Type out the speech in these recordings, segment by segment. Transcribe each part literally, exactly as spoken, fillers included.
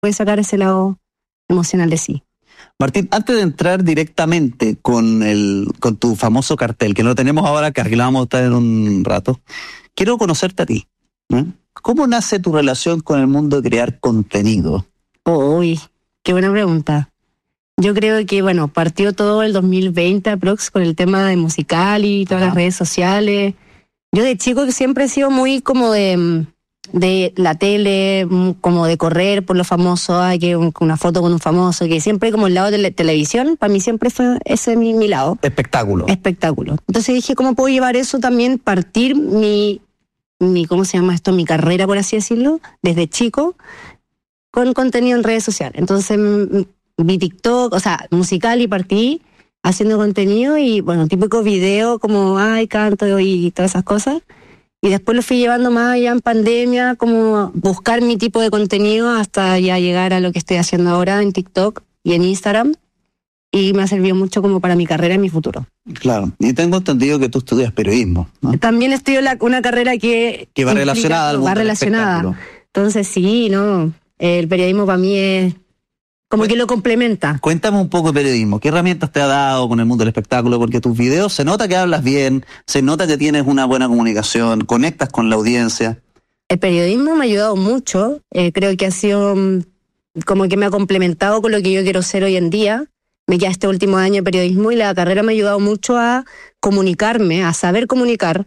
puede sacar ese lado emocional de sí. Martín, antes de entrar directamente con el con tu famoso cartel, que no lo tenemos ahora acá, que lo vamos a estar en un rato, quiero conocerte a ti. ¿eh? ¿Cómo nace tu relación con el mundo de crear contenido? Uy, qué buena pregunta. Yo creo que, bueno, partió todo el dos mil veinte aprox con el tema de musical y todas Ajá. las redes sociales. Yo de chico siempre he sido muy como de, de la tele, como de correr por lo famoso, hay que una foto con un famoso, que siempre como el lado de la televisión, para mí siempre fue ese mi, mi lado. Espectáculo. Espectáculo. Entonces dije, ¿cómo puedo llevar eso también, partir mi, mi, ¿cómo se llama esto? Mi carrera, por así decirlo, desde chico, con contenido en redes sociales. Entonces vi TikTok, o sea, musical, y partí haciendo contenido y, bueno, típico video como, ay, canto y todas esas cosas. Y después lo fui llevando más allá en pandemia, como buscar mi tipo de contenido hasta ya llegar a lo que estoy haciendo ahora en TikTok y en Instagram. Y me ha servido mucho como para mi carrera y mi futuro. Claro, y tengo entendido que tú estudias periodismo, ¿no? También estudio la, una carrera que... Que va relacionada al mundo va relacionada. Entonces sí, no, el periodismo para mí es... como que lo complementa. Cuéntame un poco de periodismo. ¿Qué herramientas te ha dado con el mundo del espectáculo? Porque tus videos se nota que hablas bien, se nota que tienes una buena comunicación, conectas con la audiencia. El periodismo me ha ayudado mucho. Eh, creo que ha sido como que me ha complementado con lo que yo quiero ser hoy en día. Me queda este último año de periodismo y la carrera me ha ayudado mucho a comunicarme, a saber comunicar,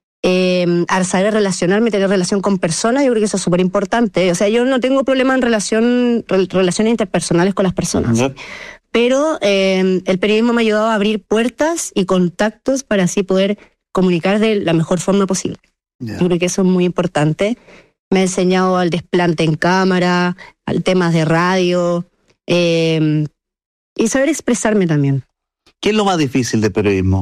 eh, a saber relacionarme, tener relación con personas. Yo creo que eso es súper importante. O sea, yo no tengo problema en relación, relaciones interpersonales con las personas. ¿Sí? Pero eh, el periodismo me ha ayudado a abrir puertas y contactos para así poder comunicar de la mejor forma posible. Yeah. Yo creo que eso es muy importante. Me ha enseñado al desplante en cámara, al temas de radio, eh, y saber expresarme también. ¿Qué es lo más difícil del periodismo?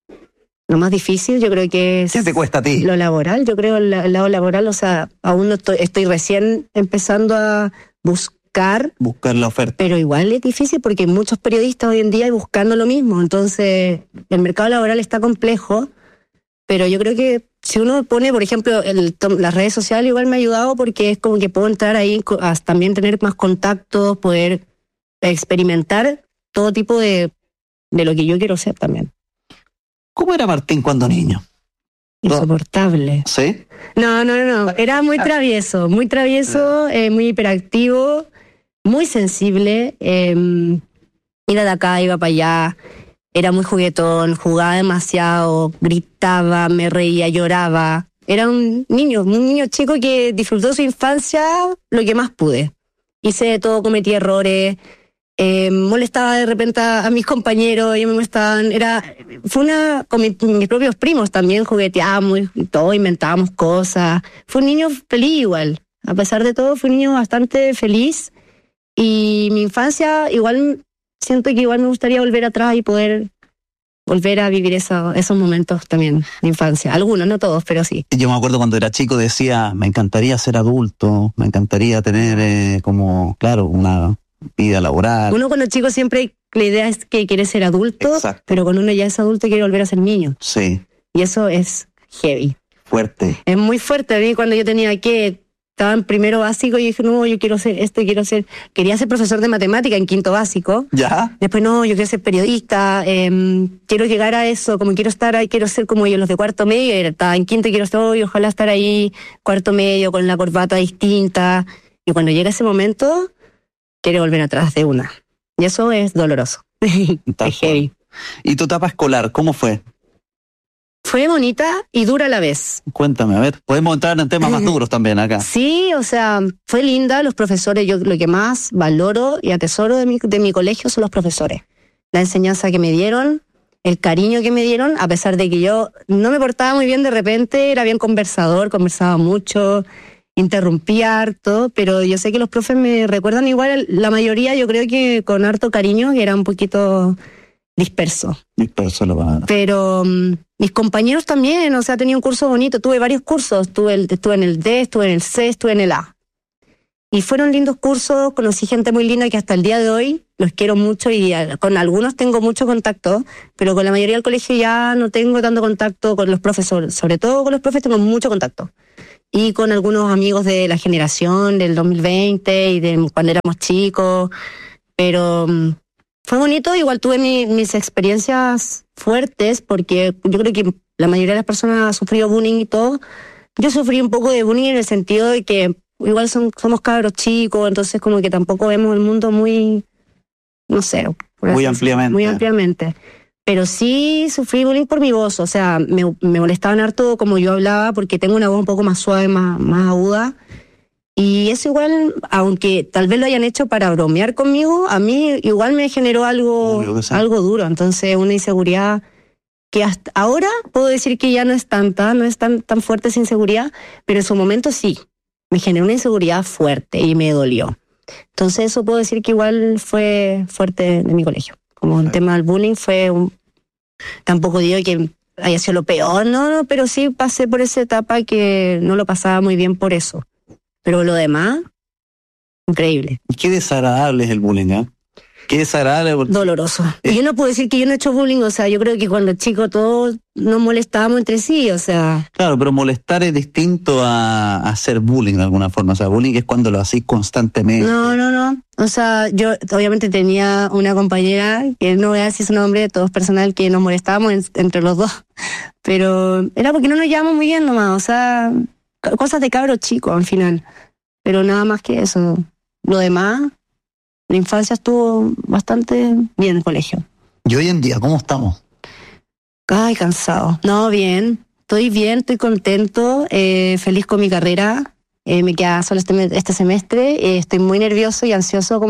Lo más difícil yo creo que es... ¿Qué te cuesta a ti? Lo laboral, yo creo el, el lado laboral, o sea, aún no estoy, estoy recién empezando a buscar... Buscar la oferta. Pero igual es difícil porque hay muchos periodistas hoy en día buscando lo mismo, entonces el mercado laboral está complejo, pero yo creo que si uno pone, por ejemplo, el, las redes sociales igual me ha ayudado porque es como que puedo entrar ahí, a también tener más contactos, poder experimentar todo tipo de, de lo que yo quiero ser también. ¿Cómo era Martín cuando niño? Insoportable. ¿Sí? No, no, no, no. Era muy travieso, muy travieso, eh, muy hiperactivo, muy sensible. Eh, iba de acá, iba para allá. Era muy juguetón, jugaba demasiado, gritaba, me reía, lloraba. Era un niño, un niño chico que disfrutó su infancia lo que más pude. Hice de todo, cometí errores. Eh, molestaba de repente a, a mis compañeros, ellos me molestaban, era, fue una, con mi, mis propios primos también jugueteábamos y todo, inventábamos cosas, fue un niño feliz igual, a pesar de todo fue un niño bastante feliz y mi infancia igual, siento que igual me gustaría volver atrás y poder volver a vivir eso, esos momentos también de infancia, algunos, no todos, pero sí. Yo me acuerdo cuando era chico decía, me encantaría ser adulto, me encantaría tener eh, como, claro, una... vida laboral. Uno cuando chico siempre la idea es que quiere ser adulto, Exacto. pero cuando uno ya es adulto quiere volver a ser niño. Sí. Y eso es heavy. Fuerte. Es muy fuerte. A mí cuando yo tenía que, estaba en primero básico y dije, no, yo quiero ser esto, quiero ser, quería ser profesor de matemática en quinto básico. Ya. Después no, yo quiero ser periodista, eh, quiero llegar a eso, como quiero estar ahí, quiero ser como ellos, los de cuarto medio, estaba en quinto y quiero estar, oh, y ojalá estar ahí, cuarto medio, con la corbata distinta. Y cuando llega ese momento... quiere volver atrás de una. Y eso es doloroso. Es heavy. ¿Y tu etapa escolar, cómo fue? Fue bonita y dura a la vez. Cuéntame, a ver, podemos entrar en temas más duros también acá. Sí, o sea, fue linda, los profesores, yo lo que más valoro y atesoro de mi, de mi colegio son los profesores. La enseñanza que me dieron, el cariño que me dieron, a pesar de que yo no me portaba muy bien de repente, era bien conversador, conversaba mucho... interrumpía harto, pero yo sé que los profes me recuerdan igual, la mayoría yo creo que con harto cariño, que era un poquito disperso. Disperso lo van a... Pero um, mis compañeros también, o sea, tenía un curso bonito, tuve varios cursos, tuve, el, estuve en el D, estuve en el C, estuve en el A. Y fueron lindos cursos, conocí gente muy linda que hasta el día de hoy los quiero mucho y con algunos tengo mucho contacto, pero con la mayoría del colegio ya no tengo tanto contacto con los profesores, sobre todo con los profes tengo mucho contacto. Y con algunos amigos de la generación del dos mil veinte y de cuando éramos chicos, pero um, fue bonito, igual tuve mi, mis experiencias fuertes porque yo creo que la mayoría de las personas ha sufrido bullying y todo. Yo sufrí un poco de bullying en el sentido de que igual son, somos cabros chicos, entonces como que tampoco vemos el mundo muy, no sé. Muy ampliamente. Muy ampliamente. Pero sí sufrí bullying por mi voz, o sea, me, me molestaban harto como yo hablaba porque tengo una voz un poco más suave, más, más aguda. Y eso igual, aunque tal vez lo hayan hecho para bromear conmigo, a mí igual me generó algo, algo duro. Entonces una inseguridad que hasta ahora puedo decir que ya no es tanta, no es tan, tan fuerte esa inseguridad, pero en su momento sí. Me generó una inseguridad fuerte y me dolió. Entonces eso puedo decir que igual fue fuerte de mi colegio. Como el tema del bullying fue un... Tampoco digo que haya sido lo peor, no, no, pero sí pasé por esa etapa que no lo pasaba muy bien por eso. Pero lo demás, increíble. Qué desagradable es el bullying, ¿eh? Qué desagradable. Porque... Doloroso. Y yo no puedo decir que yo no he hecho bullying, o sea, yo creo que cuando chicos todos nos molestábamos entre sí, o sea... Claro, pero molestar es distinto a, a hacer bullying de alguna forma, o sea, bullying es cuando lo hacís constantemente. No, no, no, o sea, yo obviamente tenía una compañera, que no voy a decir su nombre, todo es personal, que nos molestábamos en, entre los dos, pero era porque no nos llevamos muy bien nomás, o sea, cosas de cabros chicos al final, pero nada más que eso. Lo demás... La infancia estuvo bastante bien en el colegio. ¿Y hoy en día cómo estamos? Ay, cansado. No, bien. Estoy bien, estoy contento, eh, feliz con mi carrera. Eh, me queda solo este, este semestre. Eh, estoy muy nervioso y ansioso como